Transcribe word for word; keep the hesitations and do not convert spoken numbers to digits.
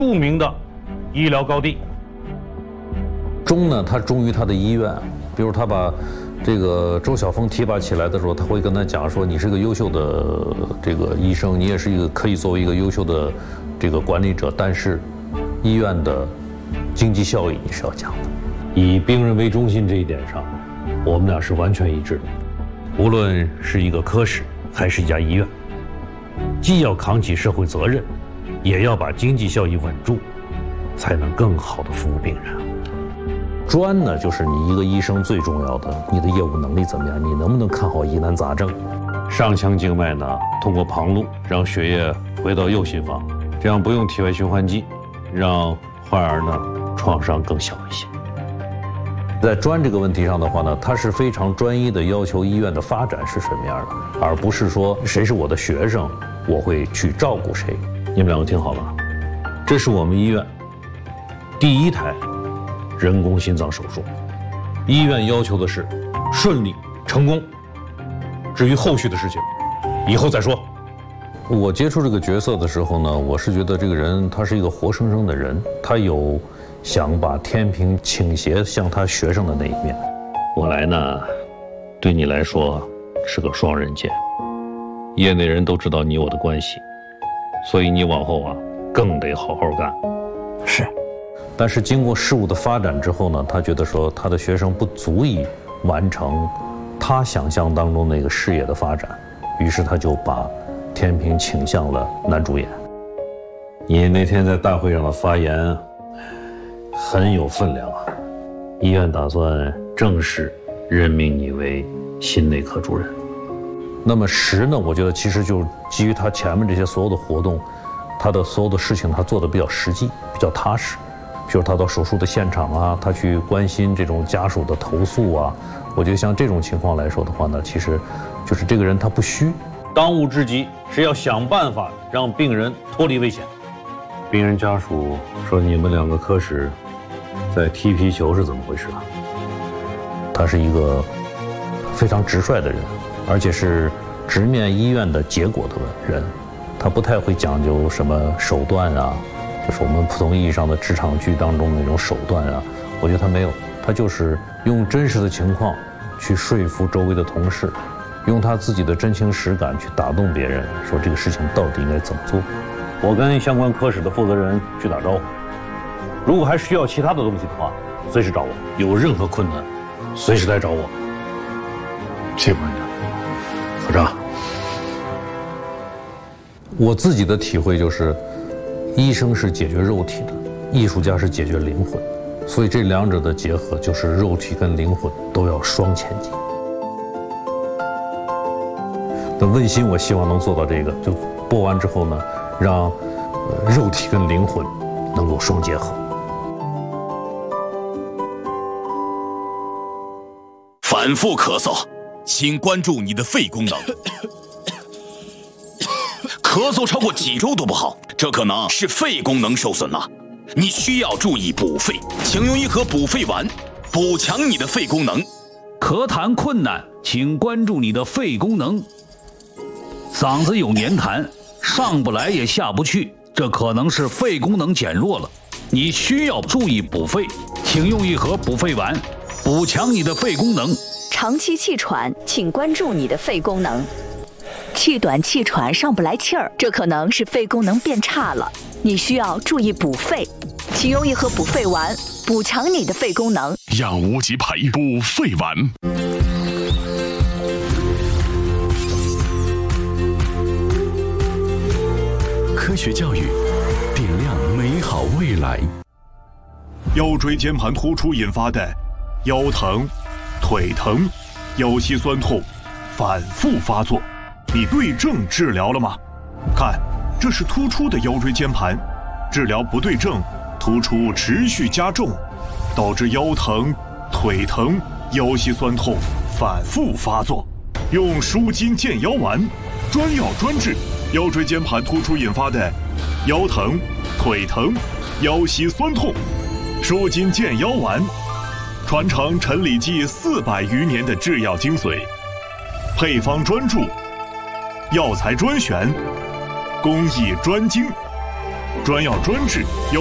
著名的医疗高地。 忠呢，他忠于他的医院，比如他把这个周晓峰提拔起来的时候，他会跟他讲说，你是个优秀的这个医生，你也是一个可以作为一个优秀的这个管理者，但是医院的经济效益你是要讲的。以病人为中心这一点上，我们俩是完全一致的。无论是一个科室还是一家医院，既要扛起社会责任，也要把经济效益稳住，才能更好的服务病人。专呢，就是你一个医生最重要的，你的业务能力怎么样？你能不能看好疑难杂症？上腔静脉呢，通过旁路让血液回到右心房，这样不用体外循环机，让患儿呢创伤更小一些。在专这个问题上的话呢，他是非常专一的要求医院的发展是什么样的，而不是说谁是我的学生，我会去照顾谁。你们两个听好了，这是我们医院第一台人工心脏手术，医院要求的是顺利成功，至于后续的事情，以后再说。我接触这个角色的时候呢，我是觉得这个人他是一个活生生的人，他有想把天平倾斜向他学生的那一面。我来呢，对你来说是个双刃剑，业内人都知道你我的关系，所以你往后啊更得好好干。 是。 但是经过事物的发展之后呢，他觉得说他的学生不足以完成他想象当中那个事业的发展，于是他就把天平倾向了男主演。你那天在大会上的发言很有分量啊，医院打算正式任命你为心内科主任。那么实呢，我觉得其实就基于他前面这些所有的活动，他的所有的事情他做的比较实际，比较踏实。比如他到手术的现场啊，他去关心这种家属的投诉啊，我觉得像这种情况来说的话呢，其实就是这个人他不虚。当务之急是要想办法让病人脱离危险。病人家属说你们两个科室在踢皮球是怎么回事啊？他是一个非常直率的人，而且是直面医院的结果的人，他不太会讲究什么手段啊，就是我们普通意义上的职场剧当中的那种手段啊，我觉得他没有，他就是用真实的情况去说服周围的同事，用他自己的真情实感去打动别人，说这个事情到底应该怎么做。我跟相关科室的负责人去打招呼，如果还需要其他的东西的话，随时找我，有任何困难随时来找我。 谢馆长。 科长，我自己的体会就是，医生是解决肉体的，艺术家是解决灵魂，所以这两者的结合就是肉体跟灵魂都要双前进。那问心我希望能做到这个，就播完之后呢，让、呃、肉体跟灵魂能够双结合。 反复咳嗽，请关注你的肺功能。咳嗽超过几周都不好，这可能是肺功能受损了，你需要注意补肺，请用一盒补肺丸，补强你的肺功能。 咳痰困难，请关注你的肺功能。嗓子有黏痰，上不来也下不去，这可能是肺功能减弱了，你需要注意补肺，请用一盒补肺丸，补强你的肺功能。 长期气喘，请关注你的肺功能。气短气喘上不来气儿，这可能是肺功能变差了，你需要注意补肺，请用一盒补肺丸，补强你的肺功能。 养无极培补肺丸。科学教育，点亮美好未来。 腰椎间盘突出引发的腰疼、腿疼、腰膝酸痛反复发作，你对症治疗了吗？看，这是突出的腰椎间盘，治疗不对症，突出持续加重，导致腰疼、腿疼、腰膝酸痛反复发作。用舒筋健腰丸，专药专治腰椎间盘突出引发的腰疼、腿疼、腰膝酸痛。舒筋健腰丸，传承陈李济四百余年的制药精髓，配方专注，药材专选，工艺专精， 专药专治。